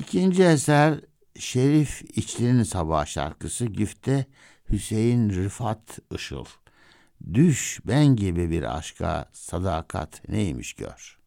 İkinci eser Şerif İçli'nin Sabah şarkısı, güfte Hüseyin Rıfat Işıl. Düş ben gibi bir aşka sadakat neymiş gör.